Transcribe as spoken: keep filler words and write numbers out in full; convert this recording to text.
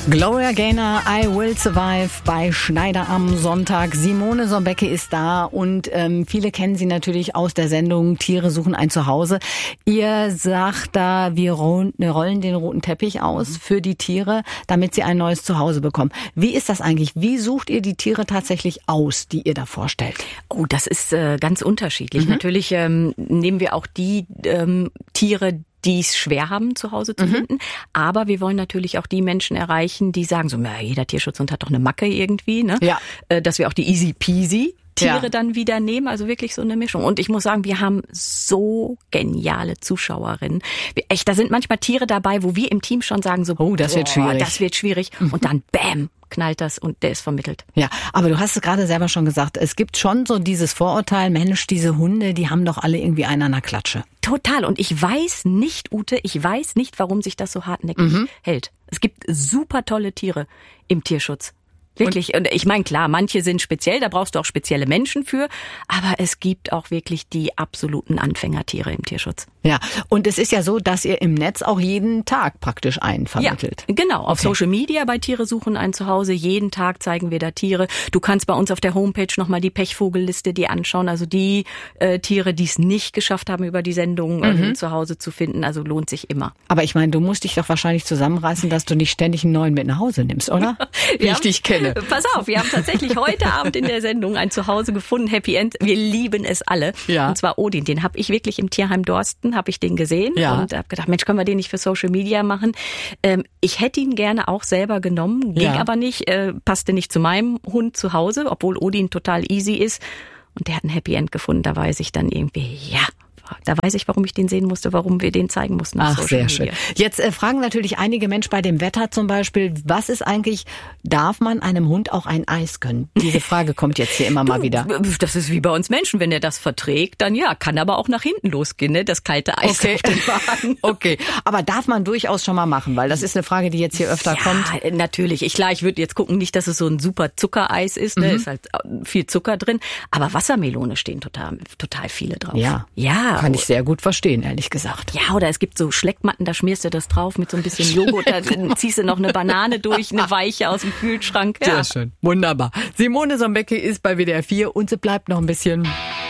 Gloria Gaynor, I Will Survive bei Schneider am Sonntag. Simone Sombecke ist da und ähm, viele kennen sie natürlich aus der Sendung Tiere suchen ein Zuhause. Ihr sagt da, wir rollen, wir rollen den roten Teppich aus für die Tiere, damit sie ein neues Zuhause bekommen. Wie ist das eigentlich? Wie sucht ihr die Tiere tatsächlich aus, die ihr da vorstellt? Oh, das ist äh, ganz unterschiedlich. Mhm. Natürlich ähm, nehmen wir auch die ähm, Tiere, die es schwer haben, zu Hause zu mhm. finden. Aber wir wollen natürlich auch die Menschen erreichen, die sagen so, na, jeder Tierschutzhund hat doch eine Macke irgendwie, ne? Ja. Äh, dass wir auch die easy peasy Tiere ja. dann wieder nehmen, also wirklich so eine Mischung. Und ich muss sagen, wir haben so geniale Zuschauerinnen. Echt, da sind manchmal Tiere dabei, wo wir im Team schon sagen so, oh, das boah, wird schwierig. Das wird schwierig. Und dann bam, knallt das und der ist vermittelt. Ja, aber du hast es gerade selber schon gesagt, es gibt schon so dieses Vorurteil, Mensch, diese Hunde, die haben doch alle irgendwie einen an der Klatsche. Total. Und ich weiß nicht, Ute, ich weiß nicht, warum sich das so hartnäckig mhm. hält. Es gibt super tolle Tiere im Tierschutz. Wirklich. Und ich meine, klar, manche sind speziell, da brauchst du auch spezielle Menschen für, aber es gibt auch wirklich die absoluten Anfängertiere im Tierschutz. Ja, und es ist ja so, dass ihr im Netz auch jeden Tag praktisch einen vermittelt. Ja, genau. Auf okay. Social Media bei Tiere suchen ein Zuhause. Jeden Tag zeigen wir da Tiere. Du kannst bei uns auf der Homepage nochmal die Pechvogelliste dir anschauen. Also die äh, Tiere, die es nicht geschafft haben, über die Sendung äh, mhm. zu Hause zu finden. Also lohnt sich immer. Aber ich meine, du musst dich doch wahrscheinlich zusammenreißen, dass du nicht ständig einen neuen mit nach Hause nimmst, oder? Wie ich dich kenne. Pass auf, wir haben tatsächlich heute Abend in der Sendung ein Zuhause gefunden. Happy End. Wir lieben es alle. Ja. Und zwar Odin. Den habe ich wirklich im Tierheim Dorsten, habe ich den gesehen. Ja. Und habe gedacht, Mensch, können wir den nicht für Social Media machen? Ähm, ich hätte ihn gerne auch selber genommen, ging ja. aber nicht, äh, passte nicht zu meinem Hund zu Hause, obwohl Odin total easy ist. Und der hat ein Happy End gefunden. Da weiß ich dann irgendwie, ja, da weiß ich, warum ich den sehen musste, warum wir den zeigen mussten. Ach, sehr schön. Jetzt äh, fragen natürlich einige Menschen bei dem Wetter zum Beispiel, was ist eigentlich, darf man einem Hund auch ein Eis gönnen? Diese Frage kommt jetzt hier immer mal wieder. Das ist wie bei uns Menschen, wenn er das verträgt, dann ja, kann aber auch nach hinten losgehen, ne? Das kalte Eis okay. auf den Wagen. Okay, aber darf man durchaus schon mal machen, weil das ist eine Frage, die jetzt hier öfter ja, kommt. Ja, natürlich. Ich, klar, ich würde jetzt gucken, nicht, dass es so ein super Zuckereis ist, ne? Mhm. Ist halt viel Zucker drin, aber Wassermelone stehen total, total viele drauf. Ja, ja. Kann ich sehr gut verstehen, ehrlich gesagt. Ja, oder es gibt so Schleckmatten, da schmierst du das drauf mit so ein bisschen Joghurt, da ziehst du noch eine Banane durch, eine Weiche aus dem Kühlschrank. Ja. Sehr schön, wunderbar. Simone Sombecke ist bei W D R vier und sie bleibt noch ein bisschen